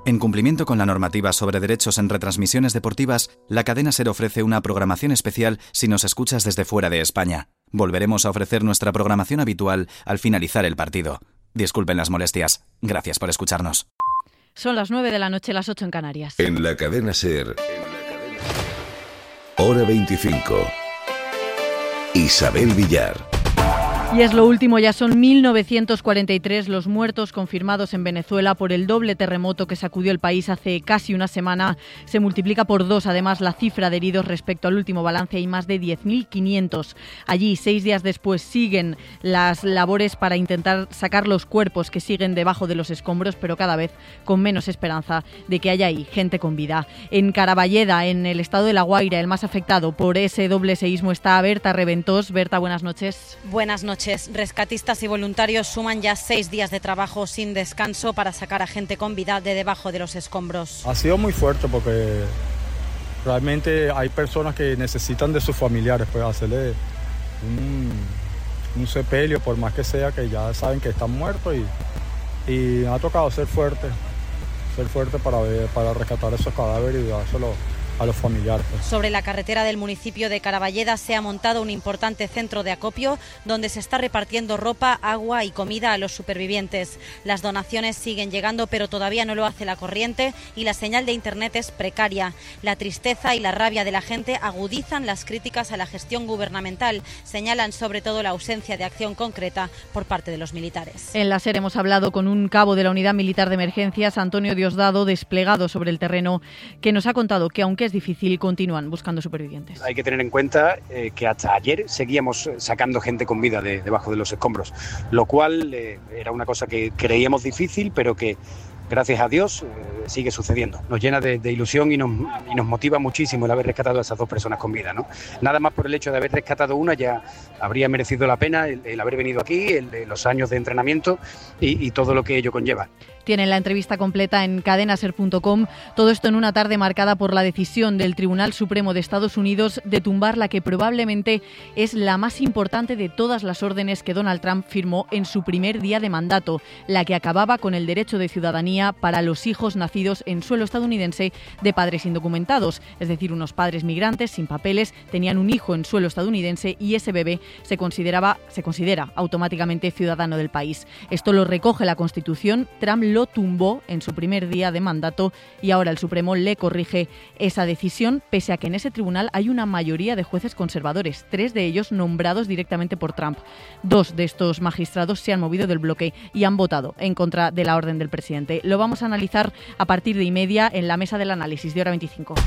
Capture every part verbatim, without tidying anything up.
En cumplimiento con la normativa sobre derechos en retransmisiones deportivas, la cadena SER ofrece una programación especial si nos escuchas desde fuera de España. Volveremos a ofrecer nuestra programación habitual al finalizar el partido. Disculpen las molestias. Gracias por escucharnos. Son las nueve de la noche, las ocho en Canarias. En la cadena SER, hora veinticinco. Isabel Villar. Y es lo último, ya son mil novecientos cuarenta y tres los muertos confirmados en Venezuela por el doble terremoto que sacudió el país hace casi una semana. Se multiplica por dos, además, la cifra de heridos respecto al último balance. Hay más de diez mil quinientos. Allí, seis días después, siguen las labores para intentar sacar los cuerpos que siguen debajo de los escombros, pero cada vez con menos esperanza de que haya ahí gente con vida. En Caraballeda, en el estado de La Guaira, el más afectado por ese doble seísmo, está Berta Reventós. Berta, buenas noches. Buenas noches. Rescatistas y voluntarios suman ya seis días de trabajo sin descanso para sacar a gente con vida de debajo de los escombros. Ha sido muy fuerte porque realmente hay personas que necesitan de sus familiares, pues hacerle un, un sepelio, por más que sea, que ya saben que están muertos, y, y ha tocado ser fuerte, ser fuerte para, ver, para rescatar esos cadáveres y dárselo a los familiares. Sobre la carretera del municipio de Caraballeda se ha montado un importante centro de acopio donde se está repartiendo ropa, agua y comida a los supervivientes. Las donaciones siguen llegando, pero todavía no lo hace la corriente y la señal de internet es precaria. La tristeza y la rabia de la gente agudizan las críticas a la gestión gubernamental. Señalan sobre todo la ausencia de acción concreta por parte de los militares. En la SER hemos hablado con un cabo de la Unidad Militar de Emergencias, Antonio Diosdado, desplegado sobre el terreno, que nos ha contado que aunque es difícil, continúan buscando supervivientes. Hay que tener en cuenta eh, que hasta ayer seguíamos sacando gente con vida de, debajo de los escombros, lo cual eh, era una cosa que creíamos difícil, pero que gracias a Dios eh, sigue sucediendo. Nos llena de, de ilusión y nos, y nos motiva muchísimo el haber rescatado a esas dos personas con vida, ¿no? Nada más por el hecho de haber rescatado una ya habría merecido la pena el, el haber venido aquí, el, el, los años de entrenamiento y, y todo lo que ello conlleva. Tienen la entrevista completa en cadenaser punto com. Todo esto en una tarde marcada por la decisión del Tribunal Supremo de Estados Unidos de tumbar la que probablemente es la más importante de todas las órdenes que Donald Trump firmó en su primer día de mandato, la que acababa con el derecho de ciudadanía para los hijos nacidos en suelo estadounidense de padres indocumentados, es decir, unos padres migrantes sin papeles tenían un hijo en suelo estadounidense y ese bebé se consideraba se considera automáticamente ciudadano del país. Esto lo recoge la Constitución. Trump lo tumbó en su primer día de mandato y ahora el Supremo le corrige esa decisión, pese a que en ese tribunal hay una mayoría de jueces conservadores, tres de ellos nombrados directamente por Trump. Dos de estos magistrados se han movido del bloque y han votado en contra de la orden del presidente. Lo vamos a analizar a partir de y media en la mesa del análisis de hora veinticinco.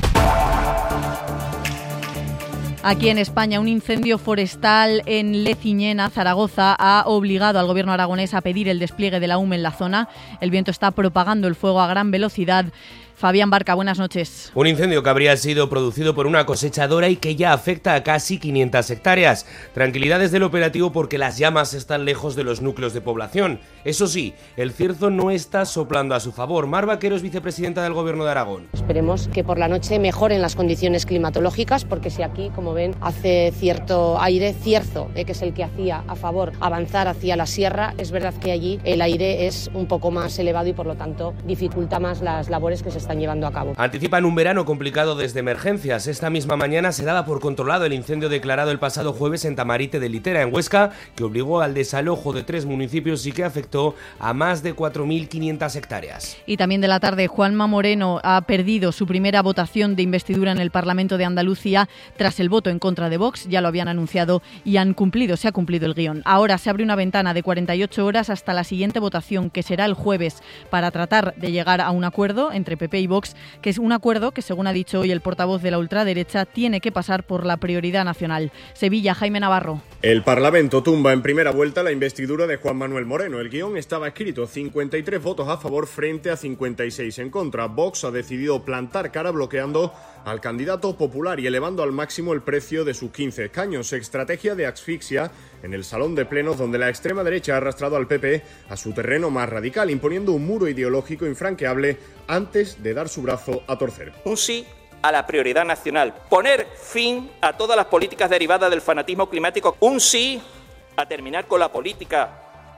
Aquí en España, un incendio forestal en Leciñena, Zaragoza, ha obligado al gobierno aragonés a pedir el despliegue de la U M E en la zona. El viento está propagando el fuego a gran velocidad. Fabián Barca, buenas noches. Un incendio que habría sido producido por una cosechadora y que ya afecta a casi quinientas hectáreas. Tranquilidad desde el operativo porque las llamas están lejos de los núcleos de población. Eso sí, el cierzo no está soplando a su favor. Mar Vaquero es vicepresidenta del Gobierno de Aragón. Esperemos que por la noche mejoren las condiciones climatológicas, porque si aquí, como ven, hace cierto aire cierzo, eh, que es el que hacía a favor avanzar hacia la sierra, es verdad que allí el aire es un poco más elevado y por lo tanto dificulta más las labores que se están están llevando a cabo. Anticipan un verano complicado desde emergencias. Esta misma mañana se daba por controlado el incendio declarado el pasado jueves en Tamarite de Litera, en Huesca, que obligó al desalojo de tres municipios y que afectó a más de cuatro mil quinientas hectáreas. Y también de la tarde, Juanma Moreno ha perdido su primera votación de investidura en el Parlamento de Andalucía tras el voto en contra de Vox. Ya lo habían anunciado y han cumplido, se ha cumplido el guión. Ahora se abre una ventana de cuarenta y ocho horas hasta la siguiente votación, que será el jueves, para tratar de llegar a un acuerdo entre P P y Vox, que es un acuerdo que, según ha dicho hoy el portavoz de la ultraderecha, tiene que pasar por la prioridad nacional. Sevilla, Jaime Navarro. El Parlamento tumba en primera vuelta la investidura de Juan Manuel Moreno. El guión estaba escrito: cincuenta y tres votos a favor frente a cincuenta y seis en contra. Vox ha decidido plantar cara bloqueando al candidato popular y elevando al máximo el precio de sus quince escaños. Estrategia de asfixia en el salón de plenos, donde la extrema derecha ha arrastrado al P P a su terreno más radical, imponiendo un muro ideológico infranqueable antes de dar su brazo a torcer. Un sí a la prioridad nacional, poner fin a todas las políticas derivadas del fanatismo climático, un sí a terminar con la política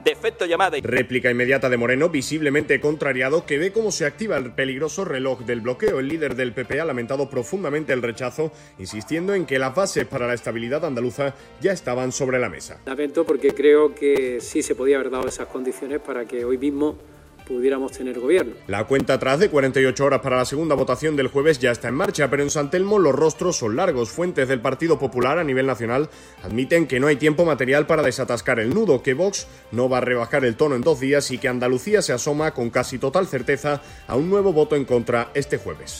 de efecto llamada. Réplica inmediata de Moreno, visiblemente contrariado, que ve cómo se activa el peligroso reloj del bloqueo. El líder del P P ha lamentado profundamente el rechazo, insistiendo en que las bases para la estabilidad andaluza ya estaban sobre la mesa. Lamento porque creo que sí se podía haber dado esas condiciones para que hoy mismo pudiéramos tener gobierno. La cuenta atrás de cuarenta y ocho horas para la segunda votación del jueves ya está en marcha, pero en San Telmo los rostros son largos. Fuentes del Partido Popular a nivel nacional admiten que no hay tiempo material para desatascar el nudo, que Vox no va a rebajar el tono en dos días y que Andalucía se asoma con casi total certeza a un nuevo voto en contra este jueves.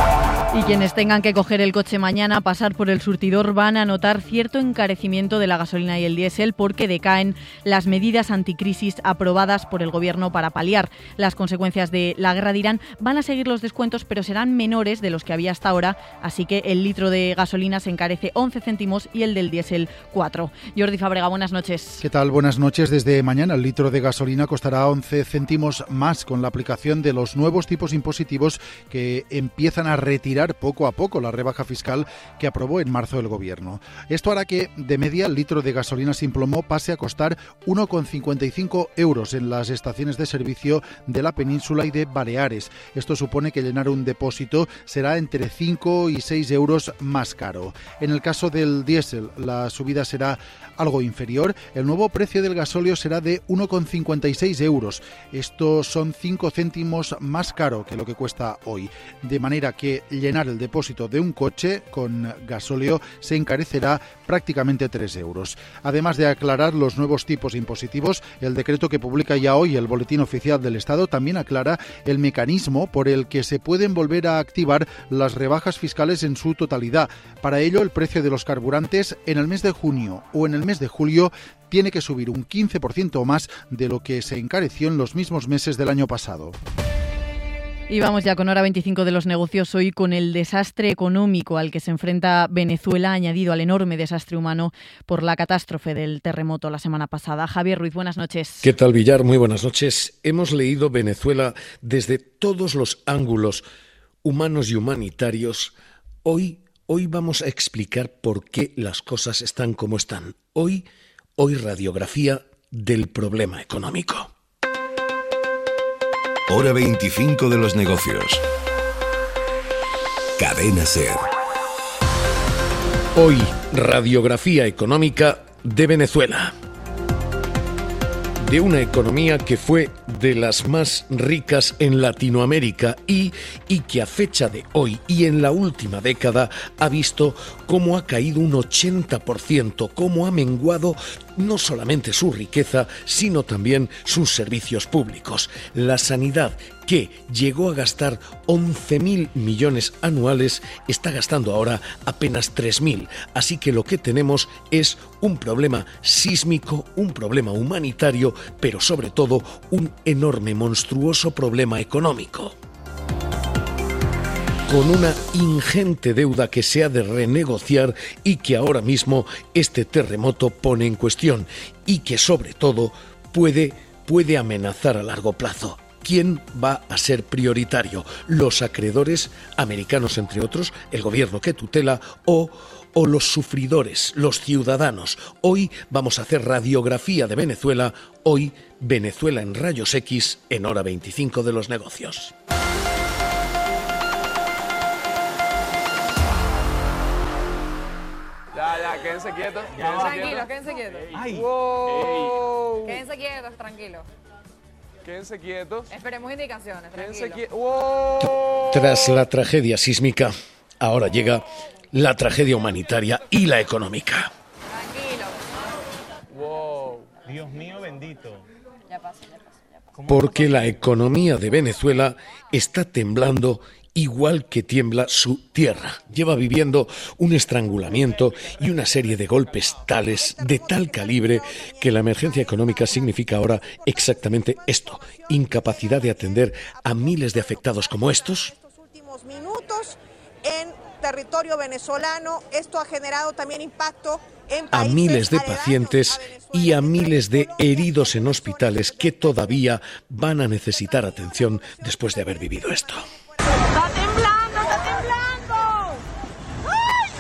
Y quienes tengan que coger el coche mañana, pasar por el surtidor, van a notar cierto encarecimiento de la gasolina y el diésel porque decaen las medidas anticrisis aprobadas por el Gobierno para paliar las consecuencias de la guerra de Irán. Van a seguir los descuentos, pero serán menores de los que había hasta ahora, así que el litro de gasolina se encarece once céntimos y el del diésel cuatro. Jordi Fábrega, buenas noches. ¿Qué tal? Buenas noches. Desde mañana el litro de gasolina costará once céntimos más con la aplicación de los nuevos tipos impositivos que empiezan a retirar poco a poco la rebaja fiscal que aprobó en marzo el Gobierno. Esto hará que, de media, el litro de gasolina sin plomo pase a costar uno coma cincuenta y cinco euros en las estaciones de servicio de la península y de Baleares. Esto supone que llenar un depósito será entre cinco y seis euros más caro. En el caso del diésel, la subida será algo inferior. El nuevo precio del gasóleo será de uno coma cincuenta y seis euros. Esto son cinco céntimos más caro que lo que cuesta hoy. De manera que llenar el depósito de un coche con gasóleo se encarecerá prácticamente tres euros. Además de aclarar los nuevos tipos impositivos, el decreto que publica ya hoy el Boletín Oficial del Estado también aclara el mecanismo por el que se pueden volver a activar las rebajas fiscales en su totalidad. Para ello, el precio de los carburantes en el mes de junio o en el mes de julio tiene que subir un quince por ciento o más de lo que se encareció en los mismos meses del año pasado. Y vamos ya con hora veinticinco de los negocios, hoy con el desastre económico al que se enfrenta Venezuela, añadido al enorme desastre humano por la catástrofe del terremoto la semana pasada. Javier Ruiz, buenas noches. ¿Qué tal, Villar? Muy buenas noches. Hemos leído Venezuela desde todos los ángulos humanos y humanitarios. Hoy, hoy vamos a explicar por qué las cosas están como están. Hoy, hoy radiografía del problema económico. Hora veinticinco de los negocios. Cadena SER. Hoy, radiografía económica de Venezuela. De una economía que fue de las más ricas en Latinoamérica y, y que a fecha de hoy y en la última década ha visto cómo ha caído un ochenta por ciento, cómo ha menguado no solamente su riqueza, sino también sus servicios públicos. La sanidad, que llegó a gastar once mil millones anuales, está gastando ahora apenas tres mil. Así que lo que tenemos es un problema sísmico, un problema humanitario, pero sobre todo un enorme, monstruoso problema económico. Con una ingente deuda que se ha de renegociar y que ahora mismo este terremoto pone en cuestión y que sobre todo puede, puede amenazar a largo plazo. ¿Quién va a ser prioritario? ¿Los acreedores americanos, entre otros, el gobierno que tutela, o, o los sufridores, los ciudadanos? Hoy vamos a hacer radiografía de Venezuela, hoy Venezuela en rayos X en hora veinticinco de los negocios. Ya, ya, quédense quietos. Tranquilos, quédense quietos. Ay. Wow. Quédense quietos, tranquilos. Quédense quietos. Esperemos indicaciones, Quédense tranquilos. quietos. Wow. Tras la tragedia sísmica, ahora llega la tragedia humanitaria y la económica. Tranquilo. Wow. Dios mío bendito. Ya pasa, ya pasa, ya pasa. Porque la economía de Venezuela está temblando igual que tiembla su tierra. Lleva viviendo un estrangulamiento y una serie de golpes tales, de tal calibre, que la emergencia económica significa ahora exactamente esto: incapacidad de atender a miles de afectados como estos. Estos últimos minutos en territorio venezolano, esto ha generado también impacto en a países miles de aledaños pacientes a y a miles de heridos en hospitales que todavía van a necesitar atención después de haber vivido esto. ¡Está temblando, está temblando! ¡Ay,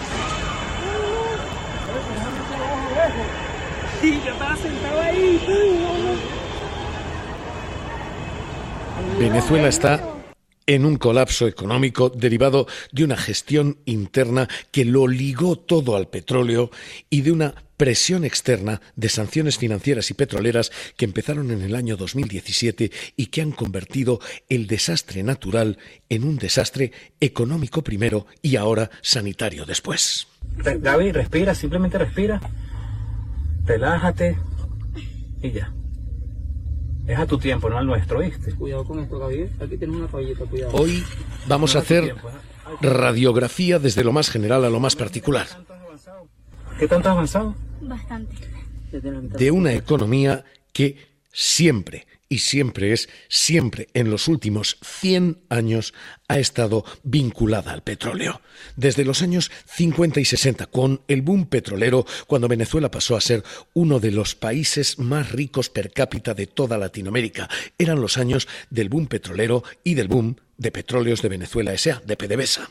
no! Sí, yo estaba sentado ahí. Venezuela está en un colapso económico derivado de una gestión interna que lo ligó todo al petróleo y de una presión externa de sanciones financieras y petroleras que empezaron en el año dos mil diecisiete y que han convertido el desastre natural en un desastre económico primero y ahora sanitario después. Gaby, respira, simplemente respira, relájate y ya. Es a tu tiempo, no al nuestro, ¿viste? Cuidado con esto, Gaby. Aquí tienes una toallita, cuidado. Hoy vamos a hacer radiografía desde lo más general a lo más particular. ¿Qué tanto has avanzado? Bastante. De una economía que siempre, y siempre es, siempre en los últimos cien años ha estado vinculada al petróleo. Desde los años cincuenta y sesenta, con el boom petrolero, cuando Venezuela pasó a ser uno de los países más ricos per cápita de toda Latinoamérica. Eran los años del boom petrolero y del boom de Petróleos de Venezuela S A, de PDVSA.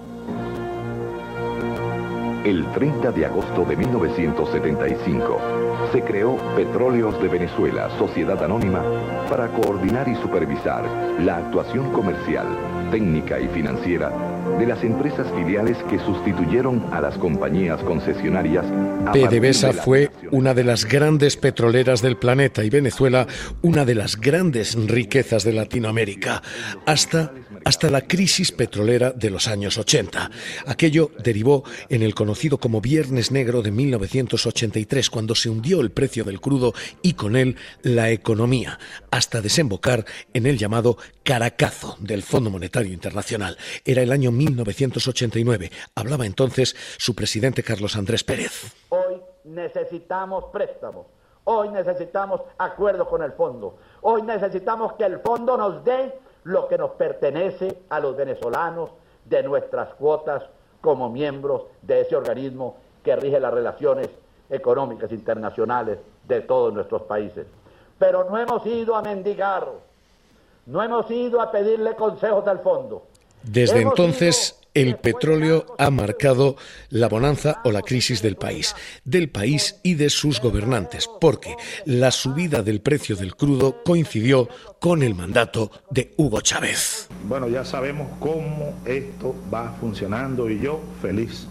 El treinta de agosto de mil novecientos setenta y cinco se creó Petróleos de Venezuela, Sociedad Anónima, para coordinar y supervisar la actuación comercial, técnica y financiera de las empresas filiales que sustituyeron a las compañías concesionarias. PDVSA fue una de las grandes petroleras del planeta y Venezuela una de las grandes riquezas de Latinoamérica, hasta, hasta la crisis petrolera de los años ochenta. Aquello derivó en el conocido como Viernes Negro de mil novecientos ochenta y tres, cuando se hundió el precio del crudo y con él la economía, hasta desembocar en el llamado Caracazo del Fondo Monetario Internacional. Era el año mil novecientos ochenta y nueve. Hablaba entonces su presidente Carlos Andrés Pérez. Hoy necesitamos préstamos. Hoy necesitamos acuerdos con el fondo. Hoy necesitamos que el fondo nos dé lo que nos pertenece a los venezolanos de nuestras cuotas como miembros de ese organismo que rige las relaciones económicas internacionales de todos nuestros países. Pero no hemos ido a mendigar, no hemos ido a pedirle consejos al fondo. Desde entonces, el petróleo ha marcado la bonanza o la crisis del país, del país y de sus gobernantes, porque la subida del precio del crudo coincidió con el mandato de Hugo Chávez. Bueno, ya sabemos cómo esto va funcionando y yo feliz.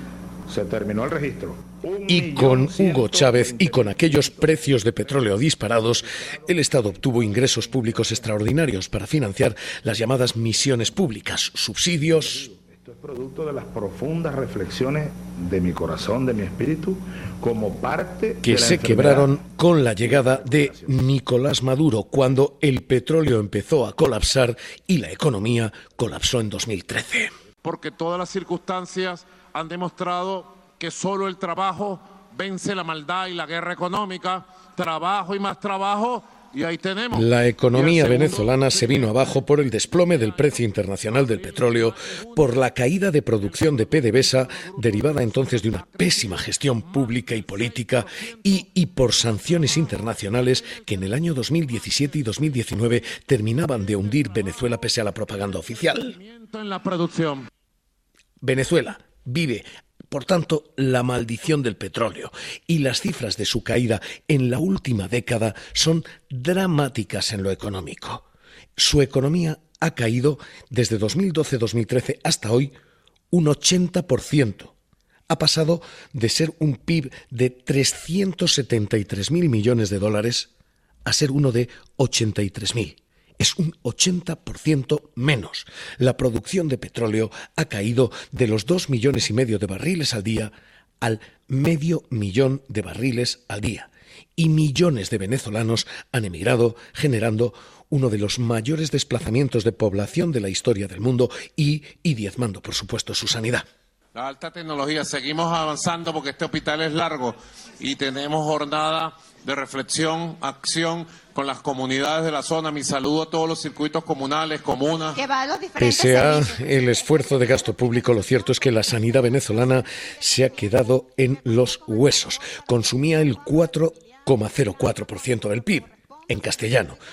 Se terminó el registro. Y con Hugo Chávez y con aquellos precios de petróleo disparados, el Estado obtuvo ingresos públicos extraordinarios para financiar las llamadas misiones públicas, subsidios. Esto es producto de las profundas reflexiones de mi corazón, de mi espíritu, como parte que se quebraron con la llegada de Nicolás Maduro, cuando el petróleo empezó a colapsar y la economía colapsó en dos mil trece. Porque todas las circunstancias han demostrado que solo el trabajo vence la maldad y la guerra económica. Trabajo y más trabajo, y ahí tenemos. La economía venezolana se vino abajo por el desplome del precio internacional del petróleo, por la caída de producción de PDVSA, derivada entonces de una pésima gestión pública y política, y, y por sanciones internacionales que en el año dos mil diecisiete y dos mil diecinueve terminaban de hundir Venezuela pese a la propaganda oficial. En la producción. Venezuela vive, por tanto, la maldición del petróleo, y las cifras de su caída en la última década son dramáticas en lo económico. Su economía ha caído desde dos mil doce a dos mil trece hasta hoy un ochenta por ciento. Ha pasado de ser un P I B de trescientos setenta y tres mil millones de dólares a ser uno de ochenta y tres mil. Es un ochenta por ciento menos. La producción de petróleo ha caído de los dos millones y medio de barriles al día al medio millón de barriles al día. Y millones de venezolanos han emigrado, generando uno de los mayores desplazamientos de población de la historia del mundo y, y diezmando, por supuesto, su sanidad. La alta tecnología, seguimos avanzando porque este hospital es largo y tenemos jornada de reflexión, acción con las comunidades de la zona. Mi saludo a todos los circuitos comunales, comunas. Pese a el esfuerzo de gasto público, lo cierto es que la sanidad venezolana se ha quedado en los huesos. Consumía el cuatro coma cero cuatro por ciento del P I B, en castellano.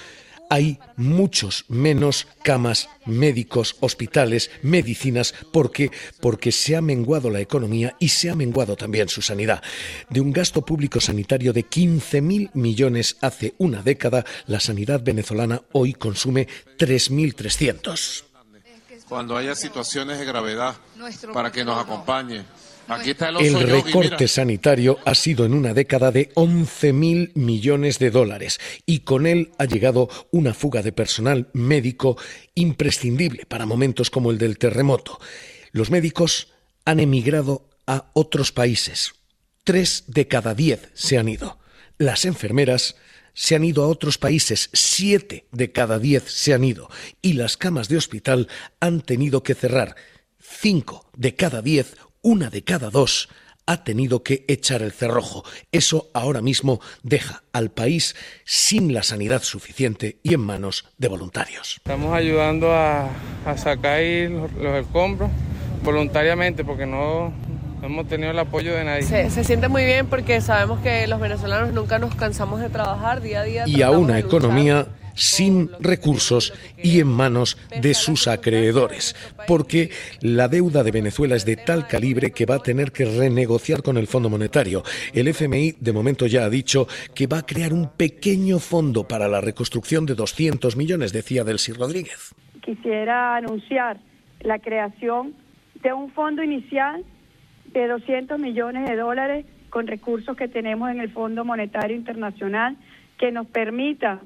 hay muchos menos camas, médicos, hospitales, medicinas, porque, porque se ha menguado la economía y se ha menguado también su sanidad. De un gasto público sanitario de quince mil millones hace una década, la sanidad venezolana hoy consume tres mil trescientos. Cuando haya situaciones de gravedad, para que nos acompañe. Aquí está el, el oso recorte yogi, sanitario ha sido en una década de once mil millones de dólares y con él ha llegado una fuga de personal médico imprescindible para momentos como el del terremoto. Los médicos han emigrado a otros países. Tres de cada diez se han ido. Las enfermeras se han ido a otros países, siete de cada diez se han ido. Y las camas de hospital han tenido que cerrar. Cinco de cada diez, una de cada dos, ha tenido que echar el cerrojo. Eso ahora mismo deja al país sin la sanidad suficiente y en manos de voluntarios. Estamos ayudando a, a sacar los, los escombros voluntariamente porque no... No hemos tenido el apoyo de nadie. Se, se siente muy bien porque sabemos que los venezolanos nunca nos cansamos de trabajar día a día. Y a una economía sin recursos y en manos de sus acreedores, porque la deuda de Venezuela es de tal calibre que va a tener que renegociar con el Fondo Monetario. El F M I de momento ya ha dicho que va a crear un pequeño fondo para la reconstrucción de doscientos millones, decía Delcy Rodríguez. Quisiera anunciar la creación de un fondo inicial de doscientos millones de dólares con recursos que tenemos en el Fondo Monetario Internacional que nos permita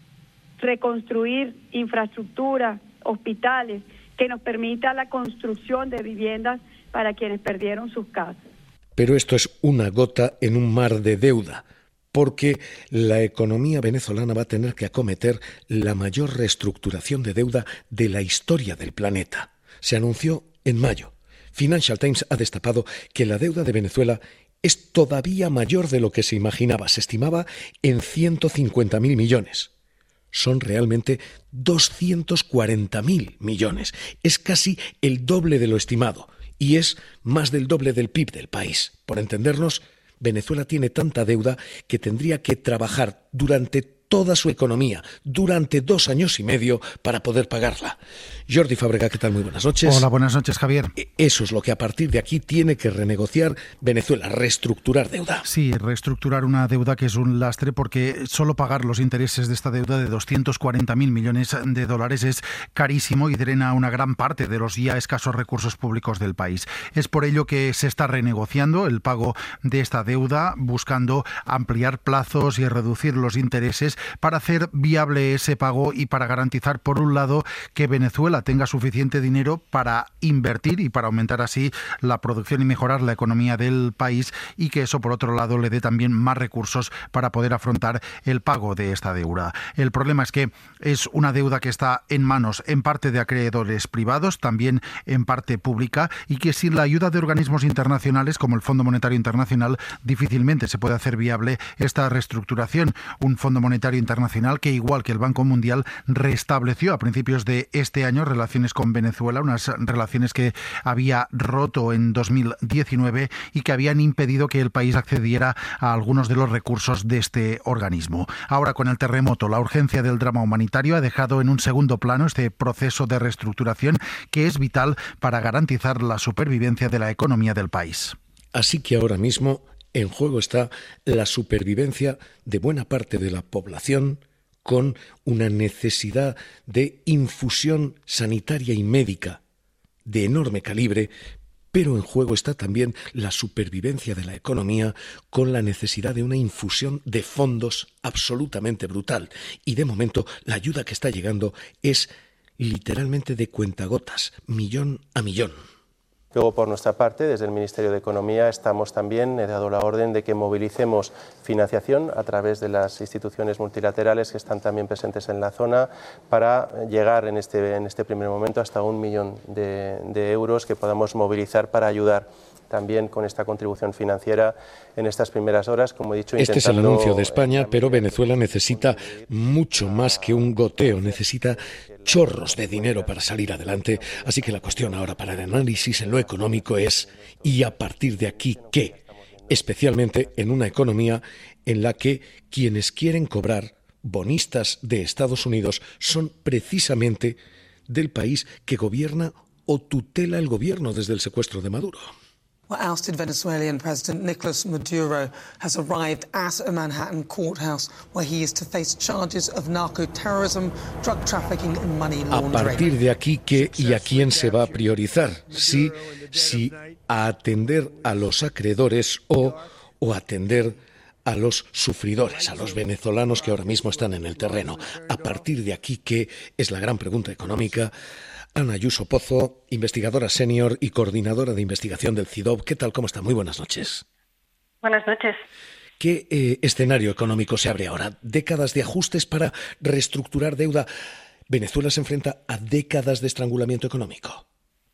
reconstruir infraestructura, hospitales, que nos permita la construcción de viviendas para quienes perdieron sus casas. Pero esto es una gota en un mar de deuda, porque la economía venezolana va a tener que acometer la mayor reestructuración de deuda de la historia del planeta. Se anunció en mayo. Financial Times ha destapado que la deuda de Venezuela es todavía mayor de lo que se imaginaba. Se estimaba en ciento cincuenta mil millones. Son realmente doscientos cuarenta mil millones. Es casi el doble de lo estimado y es más del doble del P I B del país. Por entendernos, Venezuela tiene tanta deuda que tendría que trabajar durante toda su economía durante dos años y medio para poder pagarla. Jordi Fábrega, ¿qué tal? Muy buenas noches. Hola, buenas noches, Javier. Eso es lo que a partir de aquí tiene que renegociar Venezuela, reestructurar deuda. Sí, reestructurar una deuda que es un lastre porque solo pagar los intereses de esta deuda de doscientos cuarenta mil millones de dólares es carísimo y drena una gran parte de los ya escasos recursos públicos del país. Es por ello que se está renegociando el pago de esta deuda, buscando ampliar plazos y reducir los intereses para hacer viable ese pago y para garantizar, por un lado, que Venezuela tenga suficiente dinero para invertir y para aumentar así la producción y mejorar la economía del país, y que eso, por otro lado, le dé también más recursos para poder afrontar el pago de esta deuda. El problema es que es una deuda que está en manos en parte de acreedores privados, también en parte pública, y que sin la ayuda de organismos internacionales como el Fondo Monetario Internacional difícilmente se puede hacer viable esta reestructuración. Un Fondo Monetario Internacional que, igual que el Banco Mundial, restableció a principios de este año relaciones con Venezuela, unas relaciones que había roto en dos mil diecinueve y que habían impedido que el país accediera a algunos de los recursos de este organismo. Ahora, con el terremoto, la urgencia del drama humanitario ha dejado en un segundo plano este proceso de reestructuración que es vital para garantizar la supervivencia de la economía del país. Así que ahora mismo en juego está la supervivencia de buena parte de la población con una necesidad de infusión sanitaria y médica de enorme calibre, pero en juego está también la supervivencia de la economía con la necesidad de una infusión de fondos absolutamente brutal. Y de momento la ayuda que está llegando es literalmente de cuentagotas, millón a millón. Luego, por nuestra parte, desde el Ministerio de Economía estamos también, he dado la orden de que movilicemos financiación a través de las instituciones multilaterales que están también presentes en la zona para llegar en este, en este primer momento hasta un millón de, de euros que podamos movilizar para ayudar también con esta contribución financiera en estas primeras horas, como he dicho. Este es el anuncio de España, pero Venezuela necesita mucho más que un goteo, necesita chorros de dinero para salir adelante. Así que la cuestión ahora para el análisis en lo económico es, ¿y a partir de aquí qué? Especialmente en una economía en la que quienes quieren cobrar bonistas de Estados Unidos son precisamente del país que gobierna o tutela el gobierno desde el secuestro de Maduro. Well, ousted Venezuelan President Nicolas Maduro has arrived at a Manhattan courthouse where he is to face charges of narco-terrorism, drug trafficking and money laundering. A partir de aquí, ¿qué y a quién se va a priorizar? Si, si a atender a los acreedores o, o atender a los sufridores, a los venezolanos que ahora mismo están en el terreno. A partir de aquí, ¿qué es la gran pregunta económica? Ana Ayuso Pozo, investigadora senior y coordinadora de investigación del CIDOB. ¿Qué tal? ¿Cómo está? Muy buenas noches. Buenas noches. ¿Qué eh, escenario económico se abre ahora? ¿Décadas de ajustes para reestructurar deuda? ¿Venezuela se enfrenta a décadas de estrangulamiento económico?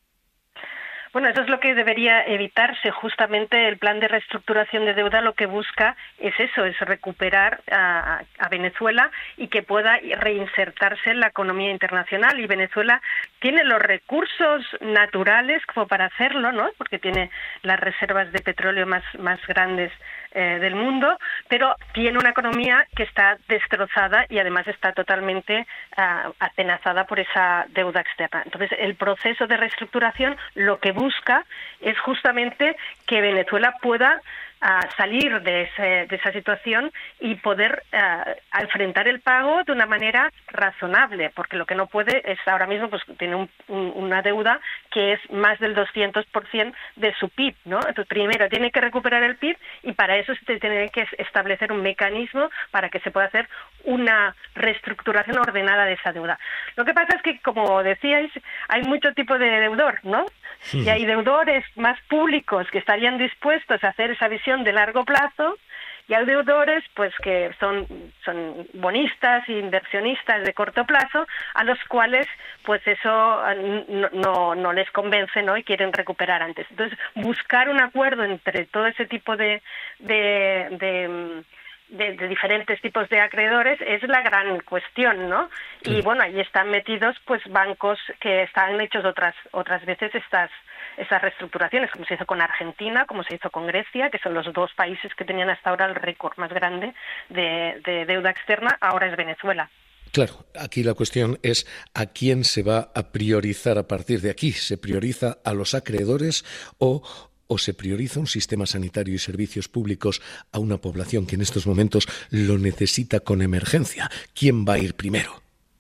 Bueno, eso es lo que debería evitarse. Justamente el plan de reestructuración de deuda lo que busca es eso, es recuperar a, a Venezuela y que pueda reinsertarse en la economía internacional. Y Venezuela tiene los recursos naturales como para hacerlo, ¿no? Porque tiene las reservas de petróleo más, más grandes eh, del mundo, pero tiene una economía que está destrozada y además está totalmente uh, atenazada por esa deuda externa. Entonces, el proceso de reestructuración lo que busca es justamente que Venezuela pueda a salir de, ese, de esa situación y poder uh, enfrentar el pago de una manera razonable, porque lo que no puede es ahora mismo, pues tiene un, un, una deuda que es más del doscientos por ciento de su P I B, ¿no? Entonces, primero tiene que recuperar el P I B y para eso se tiene que establecer un mecanismo para que se pueda hacer una reestructuración ordenada de esa deuda. Lo que pasa es que, como decíais, hay mucho tipo de deudor, ¿no? Sí. Y hay deudores más públicos que estarían dispuestos a hacer esa visión de largo plazo y hay deudores pues que son son bonistas e inversionistas de corto plazo a los cuales pues eso no, no, no les convence, ¿no? Y quieren recuperar antes. Entonces, buscar un acuerdo entre todo ese tipo de de, de De, de diferentes tipos de acreedores es la gran cuestión, ¿no? Sí. Y bueno, ahí están metidos pues bancos que están hechos otras otras veces estas esas reestructuraciones, como se hizo con Argentina, como se hizo con Grecia, que son los dos países que tenían hasta ahora el récord más grande de, de deuda externa, ahora es Venezuela. Claro, aquí la cuestión es a quién se va a priorizar a partir de aquí. ¿Se prioriza a los acreedores o ¿O se prioriza un sistema sanitario y servicios públicos a una población que en estos momentos lo necesita con emergencia? ¿Quién va a ir primero?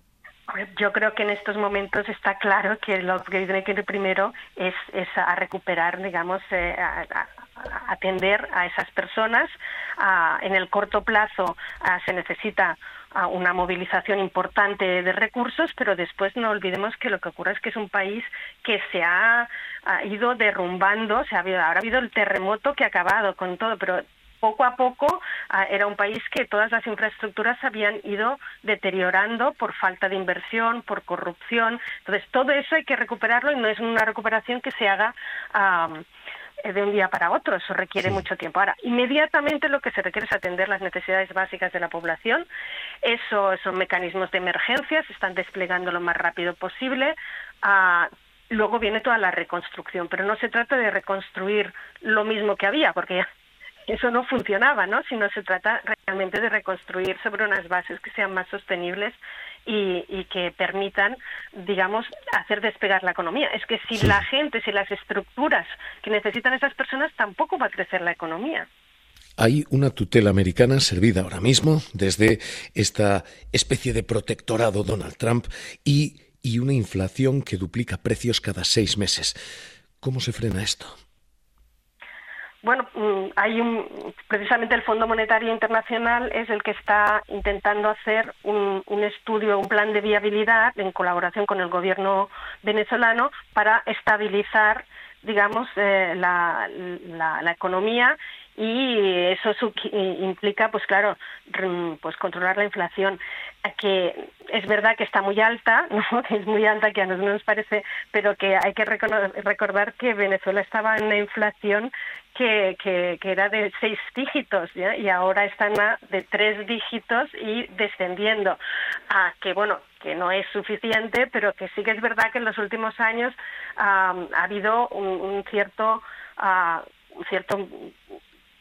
Yo creo que en estos momentos está claro que lo que tiene que ir primero es, es a recuperar, digamos, eh, a, a, a atender a esas personas. A, en el corto plazo a, se necesita a una movilización importante de recursos, pero después no olvidemos que lo que ocurre es que es un país que se ha, ha ido derrumbando, se ha habido, ahora ha habido el terremoto que ha acabado con todo, pero poco a poco uh, era un país que todas las infraestructuras habían ido deteriorando por falta de inversión, por corrupción. Entonces, todo eso hay que recuperarlo y no es una recuperación que se haga um, de un día para otro, eso requiere sí. mucho tiempo. Ahora, inmediatamente lo que se requiere es atender las necesidades básicas de la población. Eso son mecanismos de emergencia, se están desplegando lo más rápido posible. Uh, luego viene toda la reconstrucción, pero no se trata de reconstruir lo mismo que había, porque ya eso no funcionaba, ¿no? Sino se trata realmente de reconstruir sobre unas bases que sean más sostenibles y, y que permitan, digamos, hacer despegar la economía. Es que si sí. la gente, si las estructuras que necesitan esas personas, tampoco va a crecer la economía. Hay una tutela americana servida ahora mismo desde esta especie de protectorado Donald Trump y, y una inflación que duplica precios cada seis meses. ¿Cómo se frena esto? Bueno, hay un, precisamente el Fondo Monetario Internacional es el que está intentando hacer un, un estudio, un plan de viabilidad en colaboración con el gobierno venezolano para estabilizar, digamos, eh, la, la, la economía y eso implica, pues claro, pues controlar la inflación, que es verdad que está muy alta, ¿no? Que es muy alta, que a nosotros nos parece, pero que hay que recordar que Venezuela estaba en una inflación que, que, que era de seis dígitos, ¿ya? Y ahora están a de tres dígitos y descendiendo, a que bueno, que no es suficiente, pero que sí que es verdad que en los últimos años um, ha habido un, un cierto uh, un cierto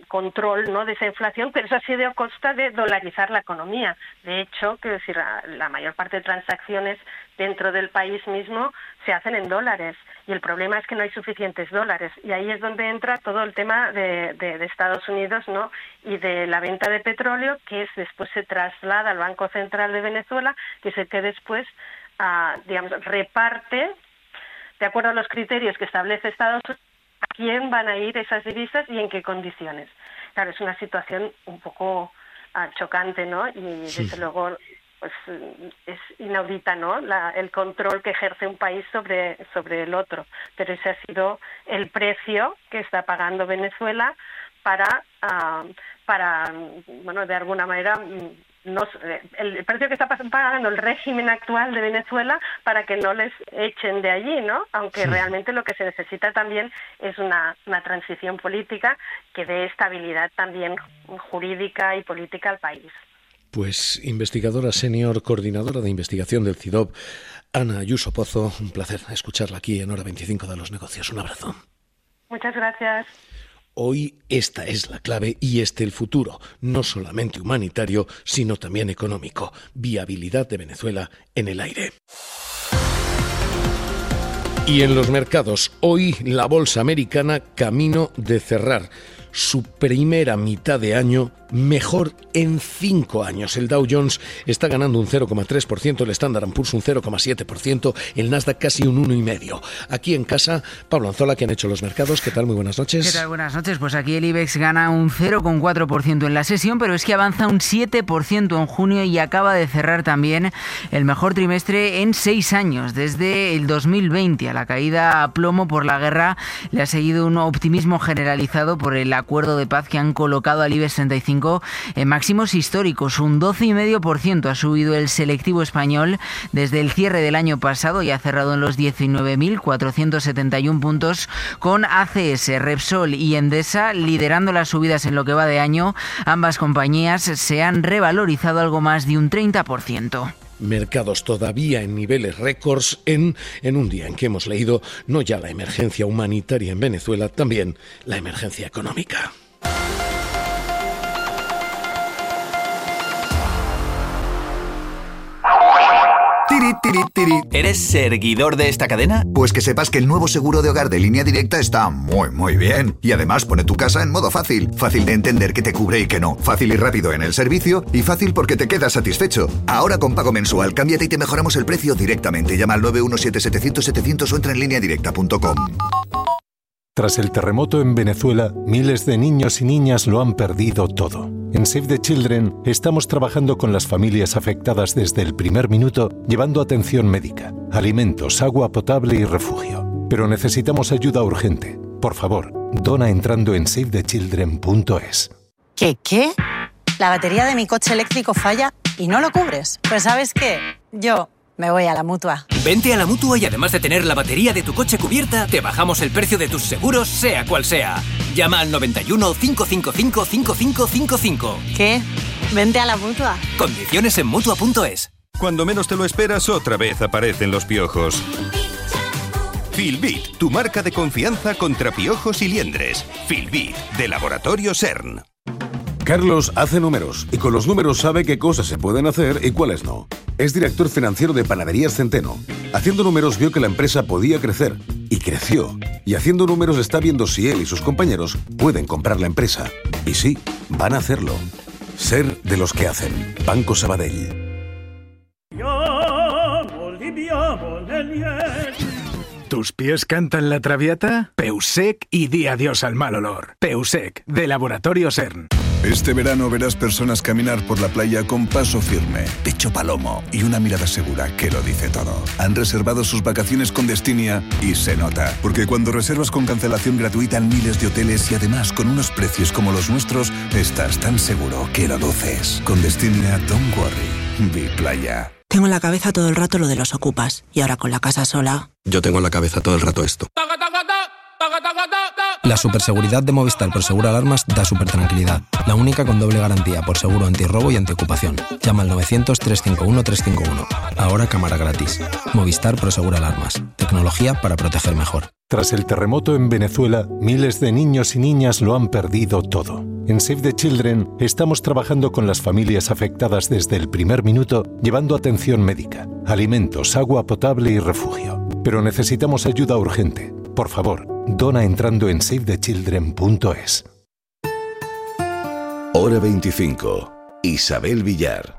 control, ¿no?, de esa inflación, pero eso ha sido a costa de dolarizar la economía. De hecho, quiero decir, la mayor parte de transacciones dentro del país mismo se hacen en dólares y el problema es que no hay suficientes dólares y ahí es donde entra todo el tema de, de, de Estados Unidos, ¿no?, y de la venta de petróleo, que es, después se traslada al Banco Central de Venezuela, que es el que después uh, digamos reparte de acuerdo a los criterios que establece Estados Unidos a quién van a ir esas divisas y en qué condiciones. Claro, es una situación un poco uh, chocante, ¿no? Y desde sí. luego pues es inaudita, ¿no?, La, el control que ejerce un país sobre sobre el otro, pero ese ha sido el precio que está pagando Venezuela para uh, para bueno, de alguna manera no, el precio que está pagando el régimen actual de Venezuela para que no les echen de allí, ¿no? Aunque sí. realmente lo que se necesita también es una, una transición política que dé estabilidad también jurídica y política al país. Pues investigadora senior, coordinadora de investigación del CIDOB, Ana Ayuso Pozo, un placer escucharla aquí en Hora veinticinco de los Negocios. Un abrazo. Muchas gracias. Hoy esta es la clave y este el futuro, no solamente humanitario, sino también económico. Viabilidad de Venezuela en el aire. Y en los mercados, hoy la bolsa americana camino de cerrar su primera mitad de año mejor en cinco años. El Dow Jones está ganando un cero coma tres por ciento, el Standard and Poor's un cero coma siete por ciento, el Nasdaq casi un uno coma cinco por ciento. Aquí en casa, Pablo Anzola, que han hecho los mercados. ¿Qué tal? Muy buenas noches. ¿Qué tal? Buenas noches. Pues aquí el IBEX gana un cero coma cuatro por ciento en la sesión, pero es que avanza un siete por ciento en junio y acaba de cerrar también el mejor trimestre en seis años, desde el dos mil veinte. A la caída a plomo por la guerra le ha seguido un optimismo generalizado por el acuerdo de paz que han colocado al IBEX treinta y cinco en máximos históricos. Un doce coma cinco por ciento ha subido el selectivo español desde el cierre del año pasado y ha cerrado en los diecinueve mil cuatrocientos setenta y uno puntos, con A C S, Repsol y Endesa liderando las subidas en lo que va de año. Ambas compañías se han revalorizado algo más de un treinta por ciento. Mercados todavía en niveles récords en, en un día en que hemos leído no ya la emergencia humanitaria en Venezuela, también la emergencia económica. Tiri, tiri, tiri. ¿Eres seguidor de esta cadena? Pues que sepas que el nuevo seguro de hogar de Línea Directa está muy, muy bien. Y además pone tu casa en modo fácil. Fácil de entender qué te cubre y qué no. Fácil y rápido en el servicio. Y fácil porque te quedas satisfecho. Ahora con pago mensual, cámbiate y te mejoramos el precio directamente. Llama al nueve uno siete siete cero cero setecientos o entra en línea directa punto com. Tras el terremoto en Venezuela, miles de niños y niñas lo han perdido todo. En Save the Children estamos trabajando con las familias afectadas desde el primer minuto, llevando atención médica, alimentos, agua potable y refugio. Pero necesitamos ayuda urgente. Por favor, dona entrando en save the children punto es. ¿Qué qué? La batería de mi coche eléctrico falla y no lo cubres. Pues ¿sabes qué? Yo me voy a la Mutua. Vente a la Mutua y además de tener la batería de tu coche cubierta, te bajamos el precio de tus seguros, sea cual sea. Llama al noventa y uno, cinco cinco cinco, cinco cinco cinco cinco. ¿Qué? Vente a la Mutua. Condiciones en Mutua punto es. Cuando menos te lo esperas, otra vez aparecen los piojos. Filbit, tu marca de confianza contra piojos y liendres. Filbit, de Laboratorio CERN. Carlos hace números y con los números sabe qué cosas se pueden hacer y cuáles no. Es director financiero de Panaderías Centeno. Haciendo números vio que la empresa podía crecer y creció. Y haciendo números está viendo si él y sus compañeros pueden comprar la empresa. Y sí, van a hacerlo. Ser de los que hacen. Banco Sabadell. ¿Tus pies cantan la traviata? Peusec y di adiós al mal olor. Peusec, de Laboratorio CERN. Este verano verás personas caminar por la playa con paso firme, pecho palomo y una mirada segura que lo dice todo. Han reservado sus vacaciones con Destinia y se nota, porque cuando reservas con cancelación gratuita en miles de hoteles y además con unos precios como los nuestros, estás tan seguro que lo luces. Con Destinia, don't worry, be playa. Tengo en la cabeza todo el rato lo de los ocupas y ahora con la casa sola. Yo tengo en la cabeza todo el rato esto. La superseguridad de Movistar por Seguro Alarmas da súper tranquilidad. La única con doble garantía por seguro antirrobo y antiocupación. Llama al novecientos, trescientos cincuenta y uno, trescientos cincuenta y uno. Ahora cámara gratis. Movistar por Seguro Alarmas. Tecnología para proteger mejor. Tras el terremoto en Venezuela, miles de niños y niñas lo han perdido todo. En Save the Children estamos trabajando con las familias afectadas desde el primer minuto, llevando atención médica, alimentos, agua potable y refugio. Pero necesitamos ayuda urgente. Por favor, dona entrando en save the children punto es. Hora veinticinco. Isabel Villar.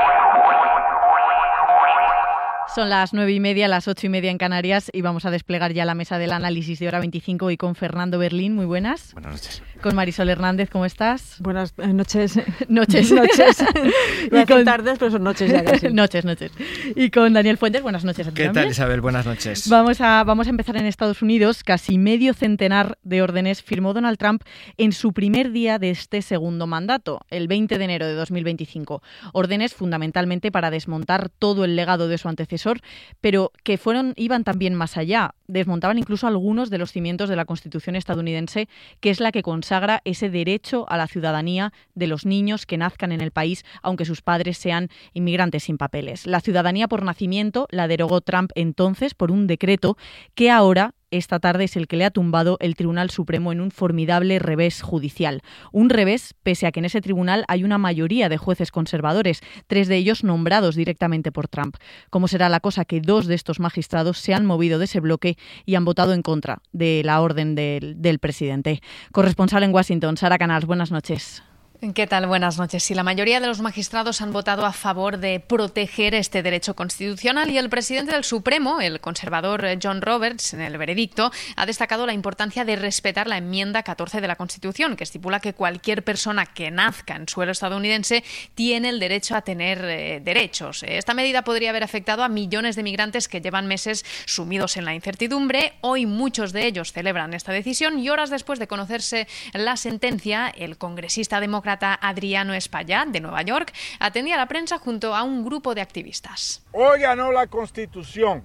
Son las nueve y media, las ocho y media en Canarias y vamos a desplegar ya la mesa del análisis de Hora veinticinco y con Fernando Berlín. Muy buenas. Buenas noches. Con Marisol Hernández, ¿cómo estás? Buenas eh, noches. Noches. Noches. Y con tardes, pero son noches ya casi. Noches, noches. Y con Daniel Fuentes, buenas noches a ti ¿Qué también. tal, Isabel? Buenas noches. Vamos a, vamos a empezar en Estados Unidos. Casi medio centenar de órdenes firmó Donald Trump en su primer día de este segundo mandato, el veinte de enero de dos mil veinticinco. Órdenes fundamentalmente para desmontar todo el legado de su antecesor, pero que fueron iban también más allá. Desmontaban incluso algunos de los cimientos de la Constitución estadounidense, que es la que consagra ese derecho a la ciudadanía de los niños que nazcan en el país, aunque sus padres sean inmigrantes sin papeles. La ciudadanía por nacimiento la derogó Trump entonces por un decreto que ahora, esta tarde, es el que le ha tumbado el Tribunal Supremo en un formidable revés judicial. Un revés, pese a que en ese tribunal hay una mayoría de jueces conservadores, tres de ellos nombrados directamente por Trump. ¿Cómo será la cosa que dos de estos magistrados se han movido de ese bloque y han votado en contra de la orden del, del presidente? Corresponsal en Washington, Sara Canals, buenas noches. ¿Qué tal? Buenas noches. Sí, la mayoría de los magistrados han votado a favor de proteger este derecho constitucional y el presidente del Supremo, el conservador John Roberts, en el veredicto, ha destacado la importancia de respetar la enmienda catorce de la Constitución, que estipula que cualquier persona que nazca en suelo estadounidense tiene el derecho a tener eh, derechos. Esta medida podría haber afectado a millones de migrantes que llevan meses sumidos en la incertidumbre. Hoy muchos de ellos celebran esta decisión y horas después de conocerse la sentencia, el congresista demócrata Adriano Espaillat, de Nueva York, atendía a la prensa junto a un grupo de activistas. Hoy ganó la Constitución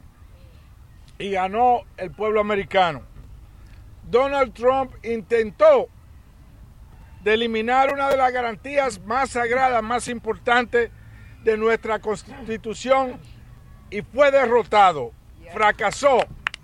y ganó el pueblo americano. Donald Trump intentó de eliminar una de las garantías más sagradas, más importantes de nuestra Constitución y fue derrotado, fracasó.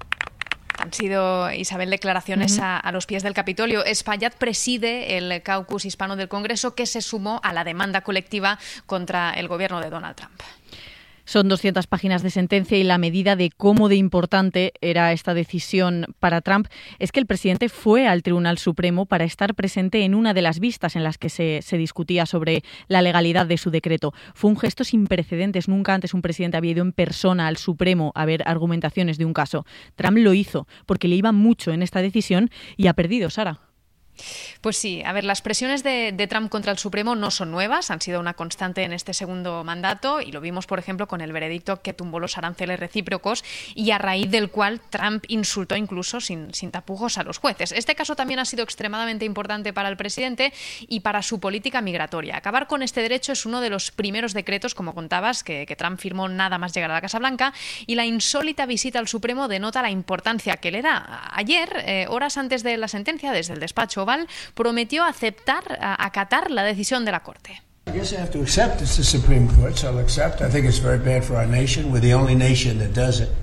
Han sido, Isabel, declaraciones Uh-huh. a, a los pies del Capitolio. Espaillat preside el caucus hispano del Congreso que se sumó a la demanda colectiva contra el gobierno de Donald Trump. Son doscientas páginas de sentencia y la medida de cómo de importante era esta decisión para Trump es que el presidente fue al Tribunal Supremo para estar presente en una de las vistas en las que se, se discutía sobre la legalidad de su decreto. Fue un gesto sin precedentes. Nunca antes un presidente había ido en persona al Supremo a ver argumentaciones de un caso. Trump lo hizo porque le iba mucho en esta decisión y ha perdido, Sara. Pues sí, a ver, las presiones de, de Trump contra el Supremo no son nuevas, han sido una constante en este segundo mandato y lo vimos, por ejemplo, con el veredicto que tumbó los aranceles recíprocos y a raíz del cual Trump insultó incluso sin, sin tapujos a los jueces. Este caso también ha sido extremadamente importante para el presidente y para su política migratoria. Acabar con este derecho es uno de los primeros decretos, como contabas, que, que Trump firmó nada más llegar a la Casa Blanca y la insólita visita al Supremo denota la importancia que le da. Ayer, eh, horas antes de la sentencia, desde el despacho Oval, prometió aceptar, acatar la decisión de la Corte. I guess I have to accept it's the Supreme Court, so I'll accept. I think it's very bad for our nation. We're the only nation that does it.